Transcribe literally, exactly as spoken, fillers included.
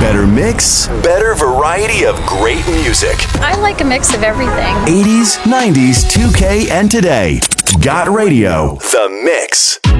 Better mix, better variety of great music. I like a mix of everything. eighties, nineties, two K, and today. Got Radio, The Mix.